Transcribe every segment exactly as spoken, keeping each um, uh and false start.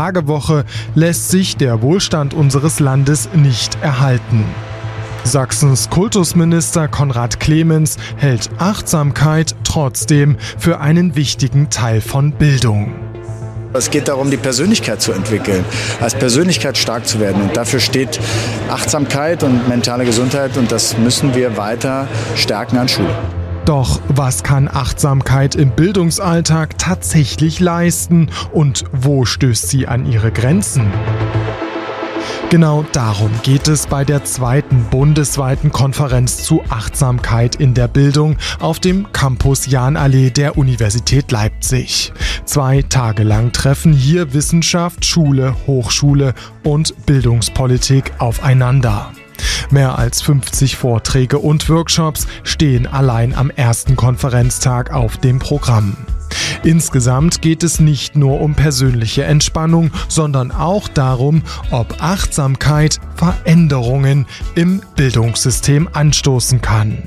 Vier-Tage-Woche lässt sich der Wohlstand unseres Landes nicht erhalten. Sachsens Kultusminister Konrad Clemens hält Achtsamkeit trotzdem für einen wichtigen Teil von Bildung. Es geht darum, die Persönlichkeit zu entwickeln, als Persönlichkeit stark zu werden. Und dafür steht Achtsamkeit und mentale Gesundheit, und das müssen wir weiter stärken an Schule. Doch was kann Achtsamkeit im Bildungsalltag tatsächlich leisten und wo stößt sie an ihre Grenzen? Genau darum geht es bei der zweiten bundesweiten Konferenz zu Achtsamkeit in der Bildung auf dem Campus Jahnallee der Universität Leipzig. Zwei Tage lang treffen hier Wissenschaft, Schule, Hochschule und Bildungspolitik aufeinander. Mehr als fünfzig Vorträge und Workshops stehen allein am ersten Konferenztag auf dem Programm. Insgesamt geht es nicht nur um persönliche Entspannung, sondern auch darum, ob Achtsamkeit Veränderungen im Bildungssystem anstoßen kann.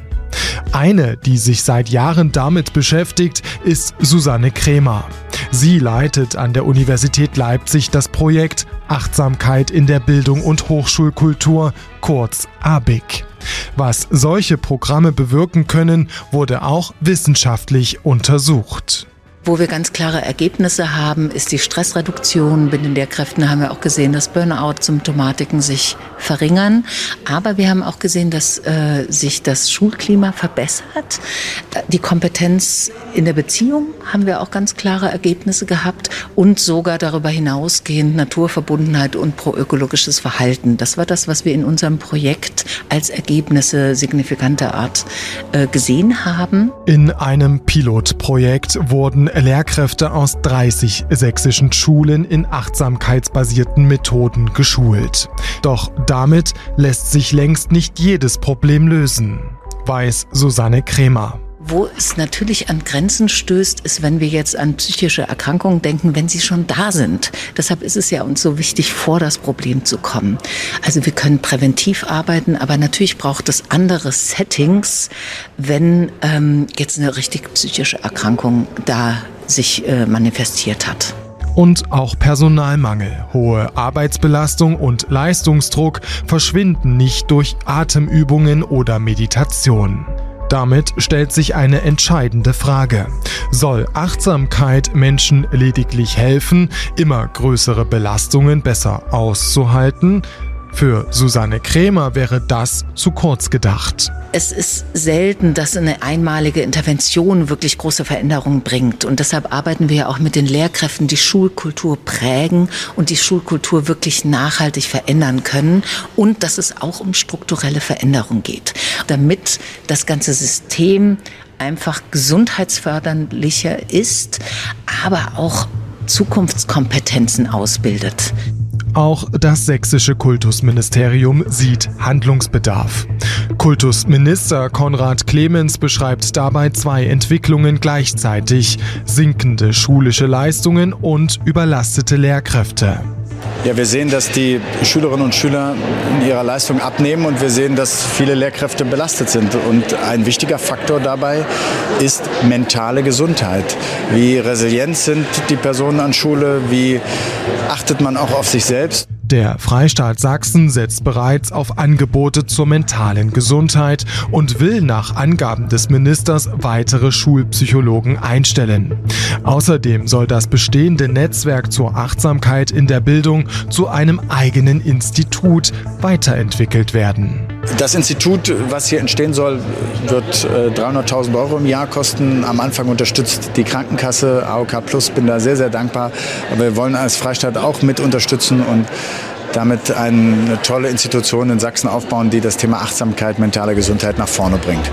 Eine, die sich seit Jahren damit beschäftigt, ist Susanne Krämer. Sie leitet an der Universität Leipzig das Projekt Achtsamkeit in der Bildung und Hochschulkultur, kurz A B I C. Was solche Programme bewirken können, wurde auch wissenschaftlich untersucht. Wo wir ganz klare Ergebnisse haben, ist die Stressreduktion. Bei den Lehrkräften haben wir auch gesehen, dass Burnout-Symptomatiken sich verringern. Aber wir haben auch gesehen, dass äh, sich das Schulklima verbessert. Die Kompetenz in der Beziehung haben wir auch ganz klare Ergebnisse gehabt. Und sogar darüber hinausgehend Naturverbundenheit und proökologisches Verhalten. Das war das, was wir in unserem Projekt als Ergebnisse signifikanter Art äh, gesehen haben. In einem Pilotprojekt wurden Lehrkräfte aus dreißig sächsischen Schulen in achtsamkeitsbasierten Methoden geschult. Doch damit lässt sich längst nicht jedes Problem lösen, weiß Susanne Krämer. Wo es natürlich an Grenzen stößt, ist, wenn wir jetzt an psychische Erkrankungen denken, wenn sie schon da sind. Deshalb ist es ja uns so wichtig, vor das Problem zu kommen. Also wir können präventiv arbeiten, aber natürlich braucht es andere Settings, wenn ähm, jetzt eine richtig psychische Erkrankung da sich äh, manifestiert hat. Und auch Personalmangel, hohe Arbeitsbelastung und Leistungsdruck verschwinden nicht durch Atemübungen oder Meditation. Damit stellt sich eine entscheidende Frage. Soll Achtsamkeit Menschen lediglich helfen, immer größere Belastungen besser auszuhalten? Für Susanne Krämer wäre das zu kurz gedacht. Es ist selten, dass eine einmalige Intervention wirklich große Veränderungen bringt. Und deshalb arbeiten wir ja auch mit den Lehrkräften, die Schulkultur prägen und die Schulkultur wirklich nachhaltig verändern können. Und dass es auch um strukturelle Veränderung geht, damit das ganze System einfach gesundheitsförderlicher ist, aber auch Zukunftskompetenzen ausbildet. Auch das sächsische Kultusministerium sieht Handlungsbedarf. Kultusminister Konrad Clemens beschreibt dabei zwei Entwicklungen gleichzeitig: sinkende schulische Leistungen und überlastete Lehrkräfte. Ja, wir sehen, dass die Schülerinnen und Schüler in ihrer Leistung abnehmen, und wir sehen, dass viele Lehrkräfte belastet sind. Und ein wichtiger Faktor dabei ist mentale Gesundheit. Wie resilient sind die Personen an Schule? Wie achtet man auch auf sich selbst? Der Freistaat Sachsen setzt bereits auf Angebote zur mentalen Gesundheit und will nach Angaben des Ministers weitere Schulpsychologen einstellen. Außerdem soll das bestehende Netzwerk zur Achtsamkeit in der Bildung zu einem eigenen Institut weiterentwickelt werden. Das Institut, was hier entstehen soll, wird äh, dreihunderttausend Euro im Jahr kosten. Am Anfang unterstützt die Krankenkasse A O K Plus. Bin da sehr, sehr dankbar. Aber wir wollen als Freistaat auch mit unterstützen und damit eine tolle Institution in Sachsen aufbauen, die das Thema Achtsamkeit, mentale Gesundheit nach vorne bringt.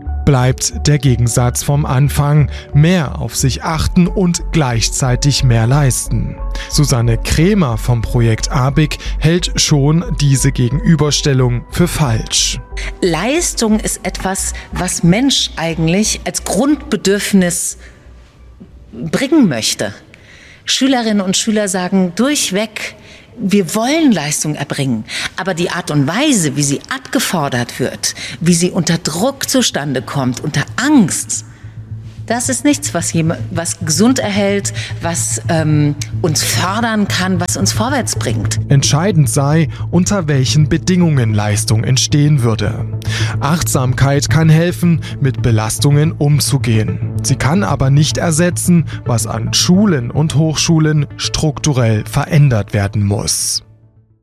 Bleibt der Gegensatz vom Anfang: mehr auf sich achten und gleichzeitig mehr leisten. Susanne Krämer vom Projekt A B I C hält schon diese Gegenüberstellung für falsch. Leistung ist etwas, was Mensch eigentlich als Grundbedürfnis bringen möchte. Schülerinnen und Schüler sagen durchweg, wir wollen Leistung erbringen, aber die Art und Weise, wie sie abgefordert wird, wie sie unter Druck zustande kommt, unter Angst, Das ist nichts, was, jemand, was gesund erhält, was ähm, uns fördern kann, was uns vorwärts bringt. Entscheidend sei, unter welchen Bedingungen Leistung entstehen würde. Achtsamkeit kann helfen, mit Belastungen umzugehen. Sie kann aber nicht ersetzen, was an Schulen und Hochschulen strukturell verändert werden muss.